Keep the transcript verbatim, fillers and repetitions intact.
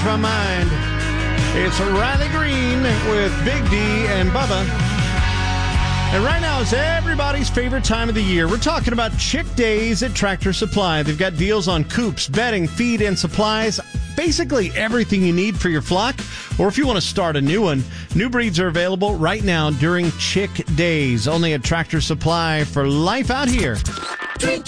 my mind. It's Riley Green with Big D and Bubba. And right now is everybody's favorite time of the year. We're talking about Chick Days at Tractor Supply. They've got deals on coops, bedding, feed, and supplies. Basically everything you need for your flock. Or if you want to start a new one, new breeds are available right now during Chick Days. Only at Tractor Supply for life out here.